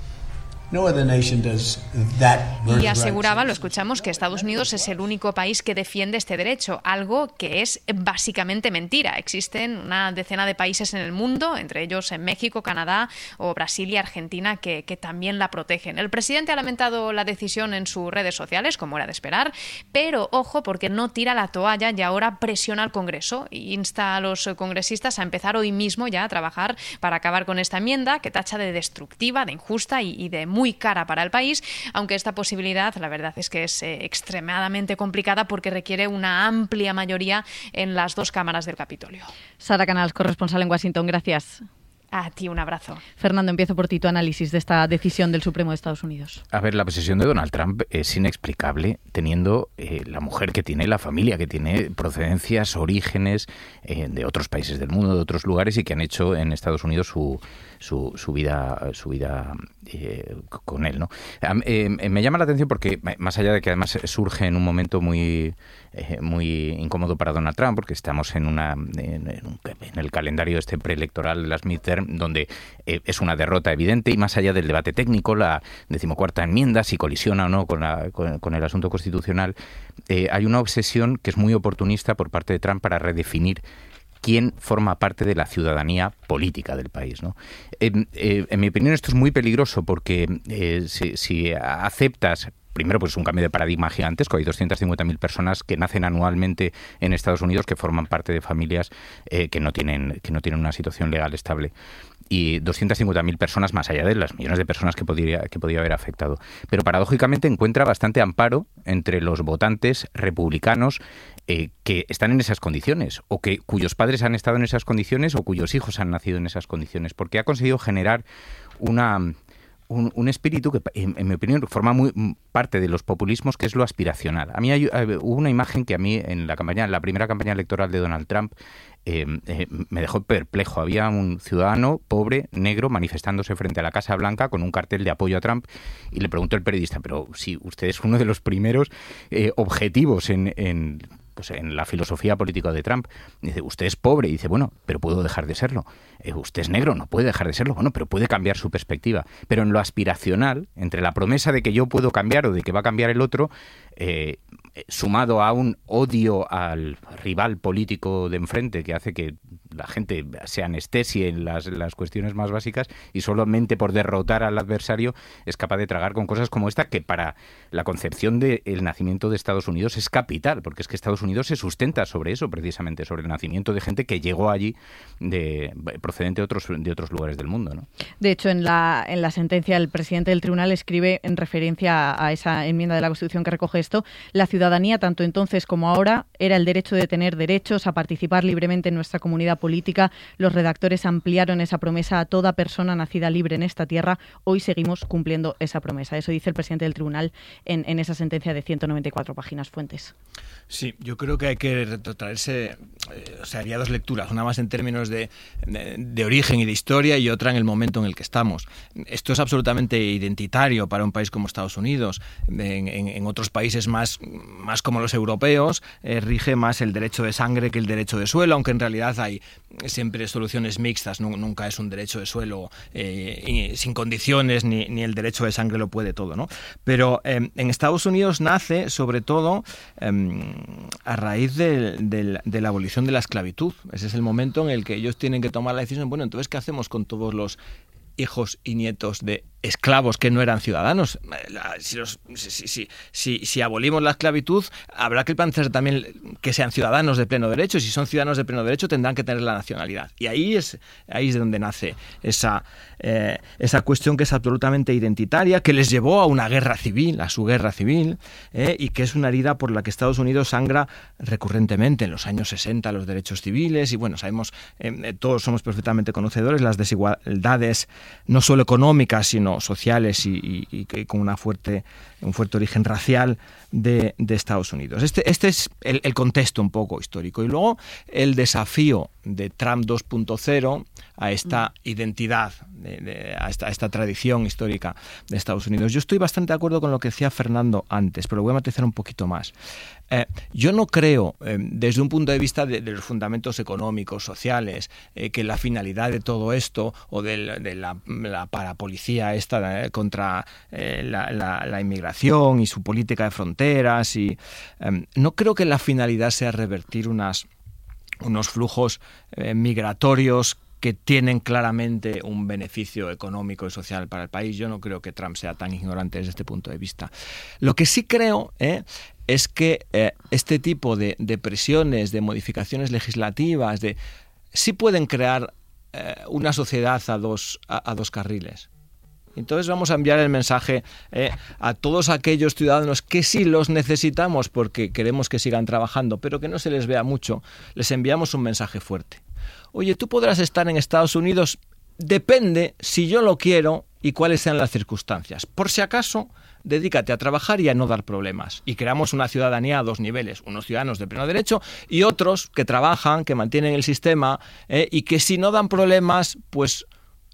No other nation does that. Y aseguraba, lo escuchamos, que Estados Unidos es el único país que defiende este derecho, algo que es básicamente mentira. Existen una decena de países en el mundo, entre ellos en México, Canadá o Brasil y Argentina, que, que también la protegen. El presidente ha lamentado la decisión en sus redes sociales, como era de esperar, pero ojo, porque no tira la toalla y ahora presiona al Congreso e insta a los congresistas a empezar hoy mismo ya a trabajar para acabar con esta enmienda que tacha de destructiva, de injusta y, y de muy muy cara para el país, aunque esta posibilidad la verdad es que es eh, extremadamente complicada porque requiere una amplia mayoría en las dos cámaras del Capitolio. Sara Canals, corresponsal en Washington, gracias. A ti un abrazo. Fernando, empiezo por ti tu análisis de esta decisión del Supremo de Estados Unidos. A ver, la posición de Donald Trump es inexplicable teniendo eh, la mujer que tiene, la familia que tiene, procedencias, orígenes eh, de otros países del mundo, de otros lugares y que han hecho en Estados Unidos su, su, su vida, su vida eh, con él, ¿no? Eh, me llama la atención porque, más allá de que además surge en un momento muy, eh, muy incómodo para Donald Trump, porque estamos en una en, en, un, en el calendario este preelectoral de las midterm, donde eh, es una derrota evidente, y más allá del debate técnico, la decimocuarta enmienda, si colisiona o no con, la, con, con el asunto constitucional, eh, hay una obsesión que es muy oportunista por parte de Trump para redefinir quién forma parte de la ciudadanía política del país, ¿no? Eh, eh, en mi opinión esto es muy peligroso porque eh, si, si aceptas... Primero, pues un cambio de paradigma gigantesco. Hay doscientas cincuenta mil personas que nacen anualmente en Estados Unidos que forman parte de familias eh, que no tienen que no tienen una situación legal estable. Y doscientas cincuenta mil personas más allá de las millones de personas que podría, que podría haber afectado. Pero paradójicamente encuentra bastante amparo entre los votantes republicanos eh, que están en esas condiciones, o que cuyos padres han estado en esas condiciones, o cuyos hijos han nacido en esas condiciones, porque ha conseguido generar una... Un, un espíritu que, en, en mi opinión, forma muy parte de los populismos, que es lo aspiracional. A mí hay, hay, hubo una imagen que a mí en la campaña, en la primera campaña electoral de Donald Trump, eh, eh, me dejó perplejo. Había un ciudadano pobre, negro, manifestándose frente a la Casa Blanca con un cartel de apoyo a Trump, y le preguntó el periodista, pero si usted es uno de los primeros eh, objetivos en... en pues en la filosofía política de Trump. Dice, usted es pobre. Y dice, bueno, pero puedo dejar de serlo. Eh, usted es negro, no puede dejar de serlo. Bueno, pero puede cambiar su perspectiva. Pero en lo aspiracional, entre la promesa de que yo puedo cambiar o de que va a cambiar el otro, eh, sumado a un odio al rival político de enfrente que hace que la gente se anestesie en las, las cuestiones más básicas, y solamente por derrotar al adversario es capaz de tragar con cosas como esta, que para la concepción del nacimiento de Estados Unidos es capital, porque es que Estados Unidos se sustenta sobre eso, precisamente, sobre el nacimiento de gente que llegó allí de, procedente de otros, de otros lugares del mundo, ¿no? De hecho, en la, en la sentencia, el presidente del tribunal escribe, en referencia a, a esa enmienda de la Constitución que recoge esto, la ciudadanía, tanto entonces como ahora, era el derecho de tener derechos, a participar libremente en nuestra comunidad política. Los redactores ampliaron esa promesa a toda persona nacida libre en esta tierra. Hoy seguimos cumpliendo esa promesa. Eso dice el presidente del tribunal en, en esa sentencia de ciento noventa y cuatro páginas. Fuentes. Sí, yo creo que hay que retrotraerse, eh, o sea, haría dos lecturas, una más en términos de, de, de origen y de historia, y otra en el momento en el que estamos. Esto es absolutamente identitario para un país como Estados Unidos. En, en, en otros países más, más como los europeos, eh, rige más el derecho de sangre que el derecho de suelo, aunque en realidad hay siempre soluciones mixtas. No, nunca es un derecho de suelo eh, sin condiciones, ni, ni el derecho de sangre lo puede todo, ¿no? Pero eh, en Estados Unidos nace sobre todo eh, a raíz de, de, de la abolición de la esclavitud. Ese es el momento en el que ellos tienen que tomar la decisión, bueno, entonces, ¿qué hacemos con todos los hijos y nietos de esclavos que no eran ciudadanos? Si, los, si, si, si, si abolimos la esclavitud, habrá que pensar también que sean ciudadanos de pleno derecho. Si son ciudadanos de pleno derecho, tendrán que tener la nacionalidad. Y ahí es, ahí es de donde nace esa, eh, esa cuestión que es absolutamente identitaria, que les llevó a una guerra civil, a su guerra civil, eh, y que es una herida por la que Estados Unidos sangra recurrentemente en los años sesenta, los derechos civiles. Y bueno, sabemos, eh, todos somos perfectamente conocedores, las desigualdades no solo económicas, sino sociales y, y, y con una fuerte, un fuerte origen racial de, de Estados Unidos. Este, este es el, el contexto un poco histórico. Y luego el desafío de Trump dos punto cero a esta identidad, de, de, a, esta, a esta tradición histórica de Estados Unidos. Yo estoy bastante de acuerdo con lo que decía Fernando antes, pero lo voy a matizar un poquito más. Eh, yo no creo, eh, desde un punto de vista de, de los fundamentos económicos, sociales, eh, que la finalidad de todo esto, o de, de la, la parapolicía esta eh, contra eh, la, la, la inmigración y su política de fronteras, y eh, no creo que la finalidad sea revertir unas, unos flujos eh, migratorios que tienen claramente un beneficio económico y social para el país. Yo no creo que Trump sea tan ignorante desde este punto de vista. Lo que sí creo eh, es que eh, este tipo de, de presiones, de modificaciones legislativas, de sí pueden crear eh, una sociedad a dos, a, a dos carriles. Entonces vamos a enviar el mensaje eh, a todos aquellos ciudadanos que sí los necesitamos porque queremos que sigan trabajando, pero que no se les vea mucho. Les enviamos un mensaje fuerte. Oye, tú podrás estar en Estados Unidos, depende si yo lo quiero y cuáles sean las circunstancias. Por si acaso, dedícate a trabajar y a no dar problemas. Y creamos una ciudadanía a dos niveles, unos ciudadanos de pleno derecho y otros que trabajan, que mantienen el sistema eh, y que si no dan problemas, pues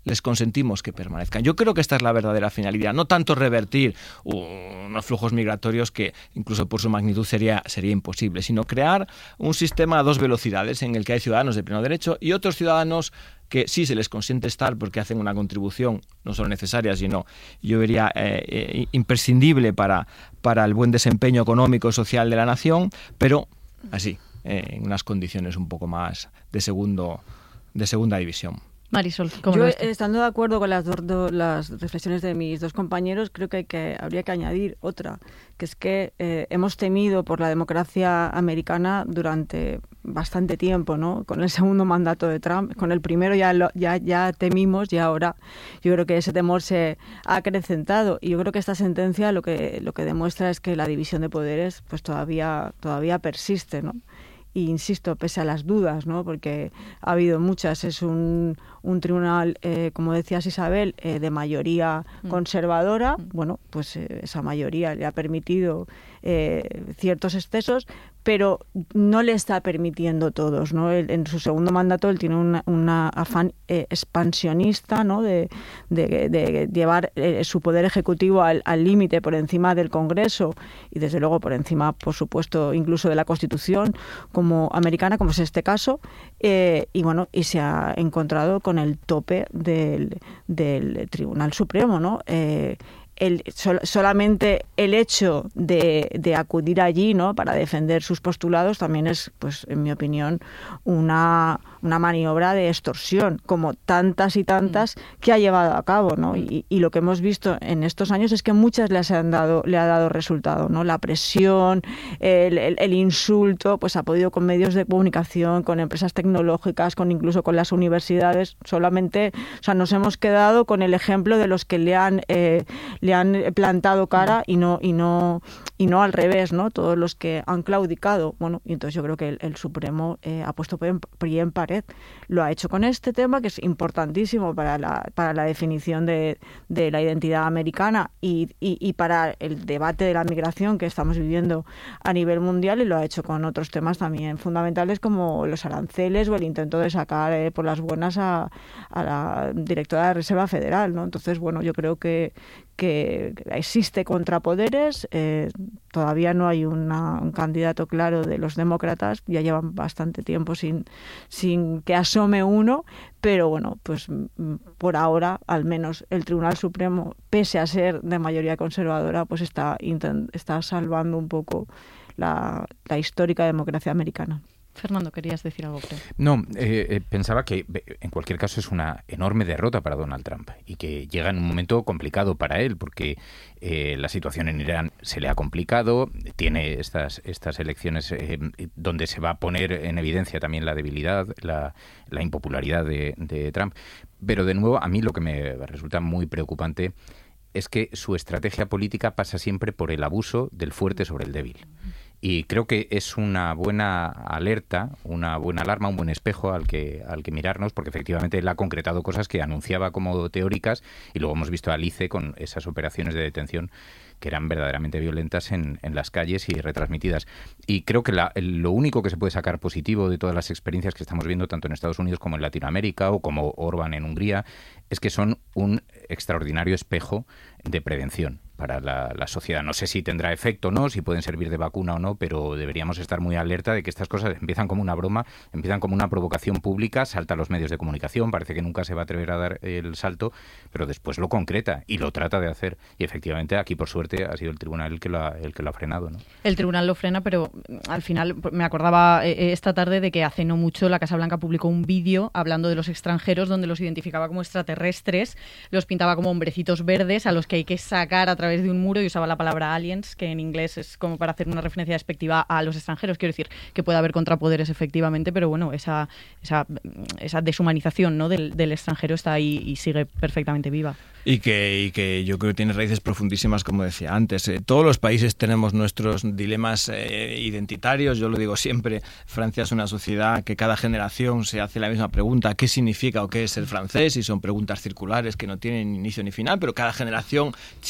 les consentimos que permanezcan. Yo creo que esta es la verdadera finalidad, no tanto revertir unos flujos migratorios que incluso por su magnitud sería, sería imposible, sino crear un sistema a dos velocidades en el que hay ciudadanos de pleno derecho y otros ciudadanos que sí se les consiente estar porque hacen una contribución no solo necesaria, sino yo diría eh, eh, imprescindible para, para el buen desempeño económico y social de la nación, pero así, eh, en unas condiciones un poco más de segundo de segunda división. Marisol, ¿cómo Yo, lo ves tú? estando de acuerdo con las, do, do, las reflexiones de mis dos compañeros, creo que, hay que habría que añadir otra, que es que eh, hemos temido por la democracia americana durante bastante tiempo, ¿no? Con el segundo mandato de Trump, con el primero ya, lo, ya, ya temimos y ahora yo creo que ese temor se ha acrecentado. Y yo creo que esta sentencia lo que, lo que demuestra es que la división de poderes pues todavía, todavía persiste, ¿no? Y insisto, pese a las dudas, ¿no? Porque ha habido muchas, es un, un tribunal, eh, como decías Isabel, eh, de mayoría conservadora. Bueno, pues eh, esa mayoría le ha permitido eh, ciertos excesos, pero no le está permitiendo todos, ¿no? Él, en su segundo mandato él tiene una, una afán eh, expansionista, ¿no? De, de, de llevar eh, su poder ejecutivo al límite por encima del Congreso y desde luego por encima, por supuesto, incluso de la Constitución como americana, como es este caso, eh, y bueno, y se ha encontrado con el tope del, del Tribunal Supremo, ¿no? Eh, El, sol, solamente el hecho de, de acudir allí, ¿no? Para defender sus postulados también es, pues, en mi opinión, una, una maniobra de extorsión, como tantas y tantas que ha llevado a cabo, ¿no? Y, y lo que hemos visto en estos años es que muchas les han dado, le ha dado resultado, ¿no? La presión, el, el, el insulto, pues ha podido con medios de comunicación, con empresas tecnológicas, con incluso con las universidades. Solamente, o sea, nos hemos quedado con el ejemplo de los que le han eh, le han plantado cara y no y no y no al revés, ¿no? Todos los que han claudicado. Bueno, y entonces yo creo que el, el Supremo eh, ha puesto pie en pared. Lo ha hecho con este tema, que es importantísimo para la para la definición de, de la identidad americana y, y, y para el debate de la migración que estamos viviendo a nivel mundial, y lo ha hecho con otros temas también fundamentales como los aranceles o el intento de sacar eh, por las buenas a, a la directora de la Reserva Federal, ¿no? Entonces, bueno, yo creo que que existe contrapoderes, eh, todavía no hay una, un candidato claro de los demócratas, ya llevan bastante tiempo sin, sin que asome uno, pero bueno, pues por ahora, al menos el Tribunal Supremo, pese a ser de mayoría conservadora, pues está, está salvando un poco la, la histórica democracia americana. Fernando, querías decir algo, creo. No, eh, eh, pensaba que en cualquier caso es una enorme derrota para Donald Trump y que llega en un momento complicado para él porque eh, la situación en Irán se le ha complicado, tiene estas, estas elecciones eh, donde se va a poner en evidencia también la debilidad, la, la impopularidad de, de Trump. Pero de nuevo, a mí lo que me resulta muy preocupante es que su estrategia política pasa siempre por el abuso del fuerte sobre el débil. Y creo que es una buena alerta, una buena alarma, un buen espejo al que al que mirarnos, porque efectivamente él ha concretado cosas que anunciaba como teóricas y luego hemos visto a Alice con esas operaciones de detención que eran verdaderamente violentas en, en las calles y retransmitidas. Y creo que la, el, lo único que se puede sacar positivo de todas las experiencias que estamos viendo tanto en Estados Unidos como en Latinoamérica o como Orbán en Hungría es que son un extraordinario espejo de prevención para la, la sociedad. No sé si tendrá efecto o no, si pueden servir de vacuna o no, pero deberíamos estar muy alerta de que estas cosas empiezan como una broma, empiezan como una provocación pública, salta a los medios de comunicación, parece que nunca se va a atrever a dar el salto, pero después lo concreta y lo trata de hacer. Y efectivamente aquí, por suerte, ha sido el tribunal el que lo ha, el que lo ha frenado, ¿no? El tribunal lo frena, pero al final me acordaba eh, esta tarde de que hace no mucho la Casa Blanca publicó un vídeo hablando de los extranjeros donde los identificaba como extraterrestres, los pintaba como hombrecitos verdes a los que hay que sacar a través de un muro y usaba la palabra aliens, que en inglés es como para hacer una referencia despectiva a los extranjeros. Quiero decir que puede haber contrapoderes efectivamente, pero bueno, esa esa, esa deshumanización, ¿no? del, del extranjero está ahí y sigue perfectamente viva. Y que, y que yo creo que tiene raíces profundísimas, como decía antes. Eh, todos los países tenemos nuestros dilemas eh, identitarios. Yo lo digo siempre, Francia es una sociedad que cada generación se hace la misma pregunta: ¿qué significa o qué es ser francés? Y son preguntas circulares que no tienen inicio ni final, pero cada generación siente la necesidad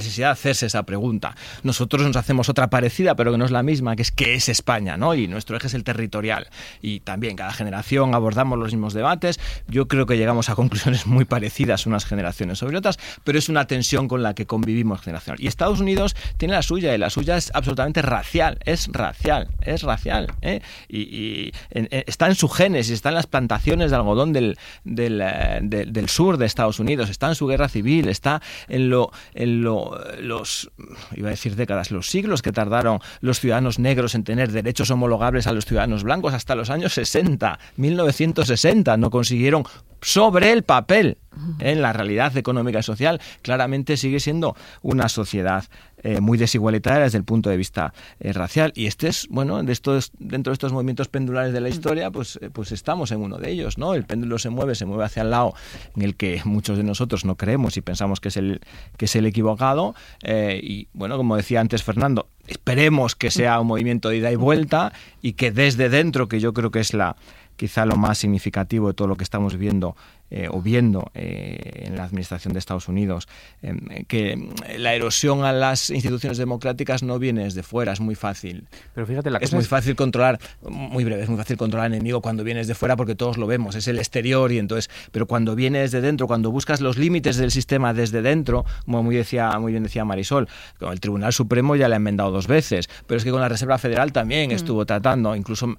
necesidad de hacerse esa pregunta. Nosotros nos hacemos otra parecida, pero que no es la misma, que es ¿qué es España?, ¿no? Y nuestro eje es el territorial. Y también cada generación abordamos los mismos debates. Yo creo que llegamos a conclusiones muy parecidas unas generaciones sobre otras, pero es una tensión con la que convivimos generacional. Y Estados Unidos tiene la suya, y la suya es absolutamente racial, es racial, es racial, ¿eh? Y, y en, en, está en su génesis, está en las plantaciones de algodón del, del, de, del sur de Estados Unidos, está en su guerra civil, está en lo, en lo, los, iba a decir décadas, los siglos que tardaron los ciudadanos negros en tener derechos homologables a los ciudadanos blancos, hasta los años sesenta, mil novecientos sesenta, no consiguieron sobre el papel. En la realidad económica y social claramente sigue siendo una sociedad eh, muy desigualitaria desde el punto de vista eh, racial, y este es, bueno, de estos, dentro de estos movimientos pendulares de la historia, pues, eh, pues estamos en uno de ellos, ¿no? El péndulo se mueve, se mueve hacia el lado en el que muchos de nosotros no creemos y pensamos que es el, que es el equivocado, eh, y bueno, como decía antes Fernando, esperemos que sea un movimiento de ida y vuelta y que desde dentro, que yo creo que es la quizá lo más significativo de todo lo que estamos viendo eh, o viendo eh, en la administración de Estados Unidos, eh, que la erosión a las instituciones democráticas no viene desde fuera, es muy fácil. Pero fíjate, la es cosa muy es... fácil controlar, muy breve, es muy fácil controlar al enemigo cuando viene desde fuera porque todos lo vemos, es el exterior, y entonces, pero cuando viene desde dentro, cuando buscas los límites del sistema desde dentro, como muy, decía, muy bien decía Marisol, con el Tribunal Supremo ya le ha enmendado dos veces, pero es que con la Reserva Federal también mm. estuvo tratando, incluso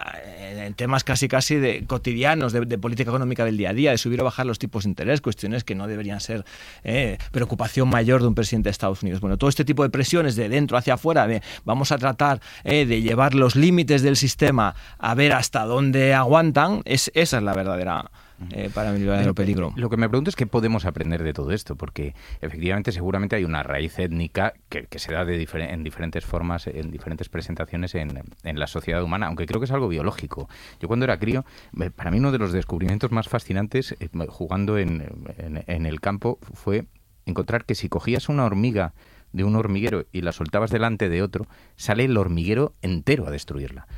en temas casi casi de cotidianos de, de política económica del día a día, de subir o bajar los tipos de interés, cuestiones que no deberían ser eh, preocupación mayor de un presidente de Estados Unidos. Bueno, todo este tipo de presiones de dentro hacia afuera, de vamos a tratar eh, de llevar los límites del sistema a ver hasta dónde aguantan, es, esa es la verdadera... Eh, para mí el peligro. Lo que me pregunto es qué podemos aprender de todo esto, porque efectivamente seguramente hay una raíz étnica que, que se da de difer- en diferentes formas, en diferentes presentaciones en, en la sociedad humana, aunque creo que es algo biológico. Yo cuando era crío, para mí uno de los descubrimientos más fascinantes eh, jugando en, en, en el campo fue encontrar que si cogías una hormiga de un hormiguero y la soltabas delante de otro, sale el hormiguero entero a destruirla.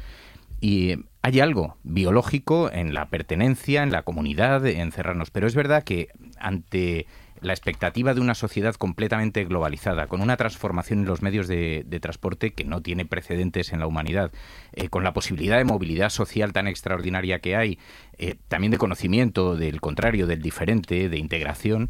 Y hay algo biológico en la pertenencia, en la comunidad, en encerrarnos. Pero es verdad que ante la expectativa de una sociedad completamente globalizada, con una transformación en los medios de, de transporte que no tiene precedentes en la humanidad, eh, con la posibilidad de movilidad social tan extraordinaria que hay, eh, también de conocimiento del contrario, del diferente, de integración,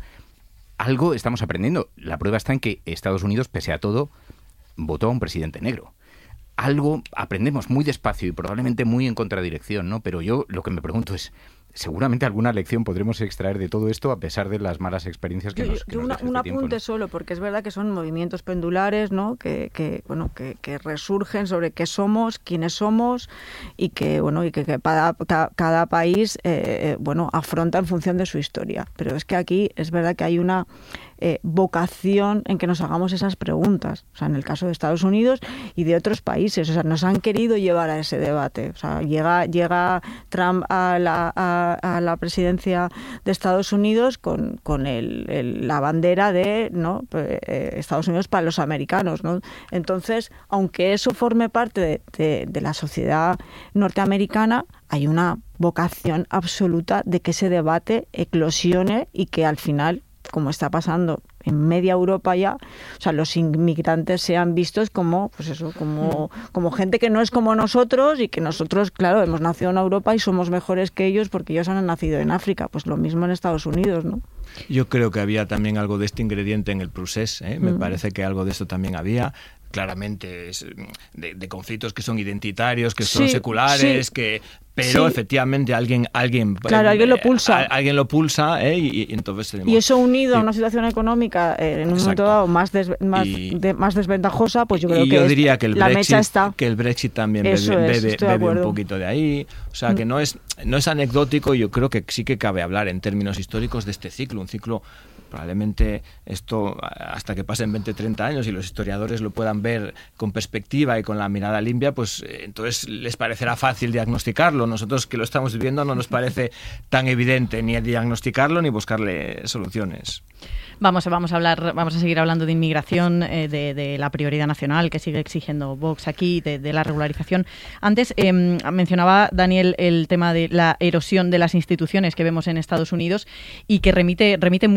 algo estamos aprendiendo. La prueba está en que Estados Unidos, pese a todo, votó a un presidente negro. Algo aprendemos muy despacio y probablemente muy en contradirección, ¿no? Pero yo lo que me pregunto es, seguramente alguna lección podremos extraer de todo esto a pesar de las malas experiencias que yo, nos, que yo nos una, deja un este apunte tiempo, ¿no? solo, porque es verdad que son movimientos pendulares, ¿no? Que, que bueno que, que resurgen sobre qué somos, quiénes somos, y que bueno y que, que cada, cada, cada país eh, bueno afronta en función de su historia. Pero es que aquí es verdad que hay una Eh, vocación en que nos hagamos esas preguntas, o sea, en el caso de Estados Unidos y de otros países, o sea, nos han querido llevar a ese debate, o sea, llega llega Trump a la, a, a la presidencia de Estados Unidos con, con el, el, la bandera de no eh, Estados Unidos para los americanos, ¿no? Entonces, aunque eso forme parte de, de, de la sociedad norteamericana, hay una vocación absoluta de que ese debate eclosione y que al final, como está pasando en media Europa ya, o sea, los inmigrantes sean vistos como, pues eso, como, como gente que no es como nosotros y que nosotros, claro, hemos nacido en Europa y somos mejores que ellos porque ellos han nacido en África. Pues lo mismo en Estados Unidos, ¿no? Yo creo que había también algo de este ingrediente en el procés, ¿eh? Me mm. parece que algo de esto también había. Claramente es de, de conflictos que son identitarios, que son sí, seculares, sí. que pero sí. efectivamente alguien alguien claro, eh, alguien lo pulsa, a, alguien lo pulsa, ¿eh? y, y entonces tenemos, y eso unido a una situación económica eh, en un Exacto. momento dado más des, más, y, de, más desventajosa, pues yo creo y que yo es, diría que el la Brexit, mecha está. que el Brexit también eso bebe, es, bebe, bebe un poquito de ahí, o sea que no es no es anecdótico. Yo creo que sí que cabe hablar en términos históricos de este ciclo, un ciclo. Probablemente esto, hasta que pasen veinte, treinta años y los historiadores lo puedan ver con perspectiva y con la mirada limpia, pues eh, entonces les parecerá fácil diagnosticarlo. Nosotros que lo estamos viviendo no nos parece tan evidente ni diagnosticarlo ni buscarle soluciones. Vamos, vamos a hablar, vamos a seguir hablando de inmigración, eh, de, de la prioridad nacional que sigue exigiendo Vox aquí, de, de la regularización. Antes eh, mencionaba Daniel el tema de la erosión de las instituciones que vemos en Estados Unidos y que remite remite mucho al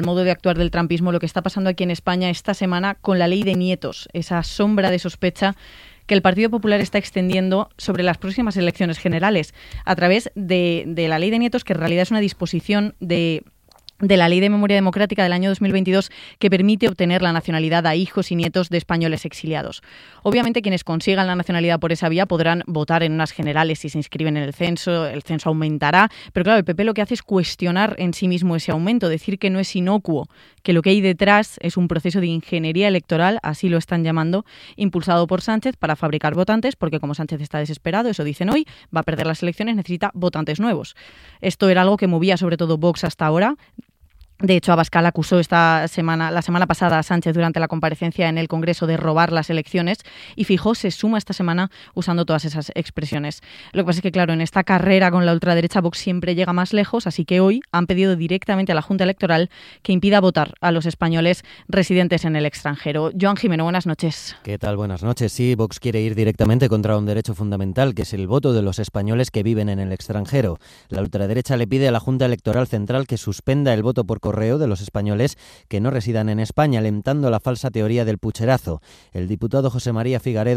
al modo de actuar del trumpismo lo que está pasando aquí en España esta semana con la ley de nietos, esa sombra de sospecha que el Partido Popular está extendiendo sobre las próximas elecciones generales a través de, de la ley de nietos, que en realidad es una disposición de... de la Ley de Memoria Democrática del año dos mil veintidós que permite obtener la nacionalidad a hijos y nietos de españoles exiliados. Obviamente quienes consigan la nacionalidad por esa vía podrán votar en unas generales si se inscriben en el censo, el censo aumentará, pero claro, el P P lo que hace es cuestionar en sí mismo ese aumento, decir que no es inocuo, que lo que hay detrás es un proceso de ingeniería electoral, así lo están llamando, impulsado por Sánchez para fabricar votantes, porque como Sánchez está desesperado, eso dicen hoy, va a perder las elecciones, necesita votantes nuevos. Esto era algo que movía sobre todo Vox hasta ahora. De hecho, Abascal acusó esta semana, la semana pasada a Sánchez durante la comparecencia en el Congreso de robar las elecciones y Feijóo se suma esta semana usando todas esas expresiones. Lo que pasa es que, claro, en esta carrera con la ultraderecha Vox siempre llega más lejos, así que hoy han pedido directamente a la Junta Electoral que impida votar a los españoles residentes en el extranjero. Joan Jimeno, buenas noches. ¿Qué tal? Buenas noches. Sí, Vox quiere ir directamente contra un derecho fundamental, que es el voto de los españoles que viven en el extranjero. La ultraderecha le pide a la Junta Electoral Central que suspenda el voto por correo de los españoles que no residan en España, alentando la falsa teoría del pucherazo. El diputado José María Figaredo